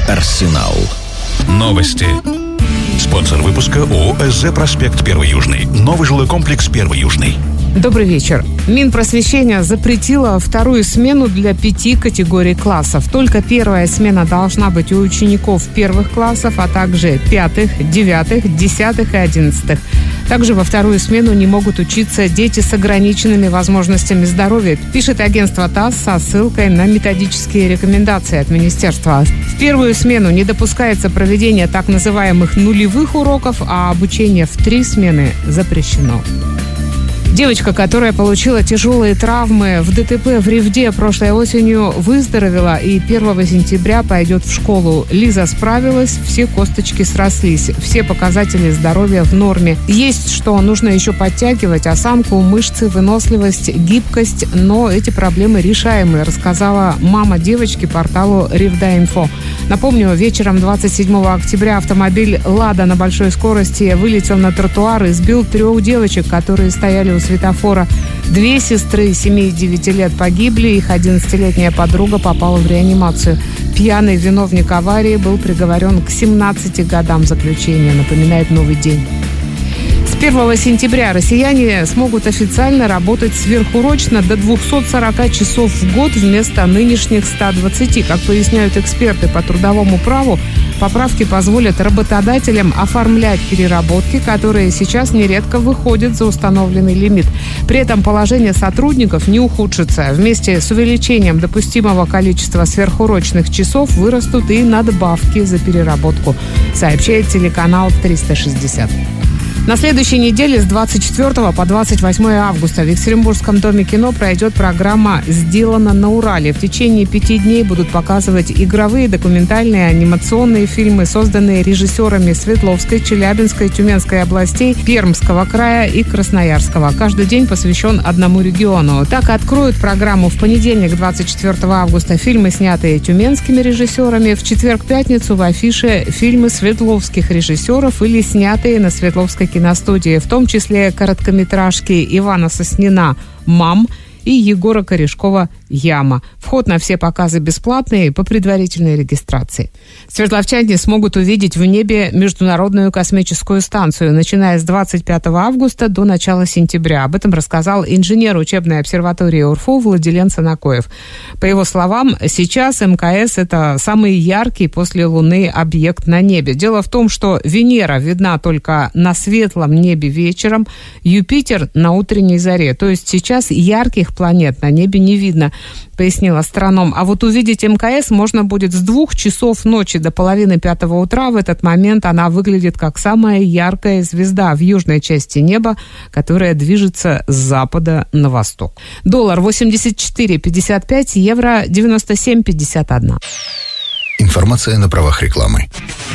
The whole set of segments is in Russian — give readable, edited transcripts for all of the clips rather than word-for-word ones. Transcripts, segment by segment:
Арсенал. Новости. Спонсор выпуска ООО «СЗ Проспект 1 Южный». Новый жилой комплекс 1 Южный. Добрый вечер. Минпросвещение запретило вторую смену для 5 категорий классов. Только первая смена должна быть у учеников первых классов, а также 5, 9, 10 и 11. Также во вторую смену не могут учиться дети с ограниченными возможностями здоровья, пишет агентство ТАСС со ссылкой на методические рекомендации от министерства. В первую смену не допускается проведение так называемых нулевых уроков, а обучение в 3 смены запрещено. Девочка, которая получила тяжелые травмы в ДТП в Ревде прошлой осенью, выздоровела и 1 сентября пойдет в школу. Лиза справилась, все косточки срослись, все показатели здоровья в норме. Есть что нужно еще подтягивать: осанку, мышцы, выносливость, гибкость, но эти проблемы решаемы, рассказала мама девочки порталу Ревда.Инфо. Напомню, вечером 27 октября автомобиль «Лада» на большой скорости вылетел на тротуар и сбил 3 девочек, которые стояли у светофора. 2 сестры 7 и 9 лет погибли, их 11-летняя подруга попала в реанимацию. Пьяный виновник аварии был приговорен к 17 годам заключения, напоминает «Новый день». С 1 сентября россияне смогут официально работать сверхурочно до 240 часов в год вместо нынешних 120. Как поясняют эксперты по трудовому праву, поправки позволят работодателям оформлять переработки, которые сейчас нередко выходят за установленный лимит. При этом положение сотрудников не ухудшится. Вместе с увеличением допустимого количества сверхурочных часов вырастут и надбавки за переработку, сообщает телеканал 360. На следующей неделе с 24 по 28 августа в Екатеринбургском доме кино пройдет программа «Сделано на Урале». В течение 5 дней будут показывать игровые, документальные, анимационные фильмы, созданные режиссерами Свердловской, Челябинской, Тюменской областей, Пермского края и Красноярского. Каждый день посвящен одному региону. Так откроют программу в понедельник, 24 августа, фильмы, снятые тюменскими режиссерами. В четверг-пятницу в афише фильмы свердловских режиссеров или снятые на Свердловской киностудии, в том числе короткометражки Ивана Соснина «Мам» и Егора Корешкова «Яма». Вход на все показы бесплатный по предварительной регистрации. Свердловчане смогут увидеть в небе Международную космическую станцию, начиная с 25 августа до начала сентября. Об этом рассказал инженер учебной обсерватории УРФУ Владилен Санакоев. По его словам, сейчас МКС – это самый яркий после Луны объект на небе. Дело в том, что Венера видна только на светлом небе вечером, Юпитер – на утренней заре. То есть сейчас ярких планет на небе не видно, пояснил астроном. А вот увидеть МКС можно будет с 2 часов ночи до половины 5 утра. В этот момент она выглядит как самая яркая звезда в южной части неба, которая движется с запада на восток. Доллар 84,55, евро 97,51. Информация на правах рекламы.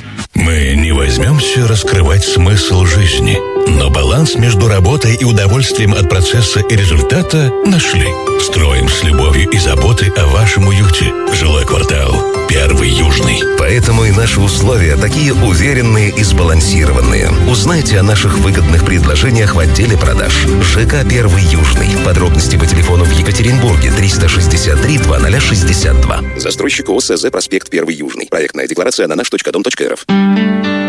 Мы не возьмемся раскрывать смысл жизни, но баланс между работой и удовольствием от процесса и результата нашли. Строим с любовью и заботой о вашем уюте. Жилой квартал 1 Южный. Поэтому и наши условия такие уверенные и сбалансированные. Узнайте о наших выгодных предложениях в отделе продаж. ЖК 1 Южный. Подробности по телефону в Екатеринбурге 363 2062. Застройщик ООО «СЗ Проспект 1 Южный». Проектная декларация на наш.дом.рф.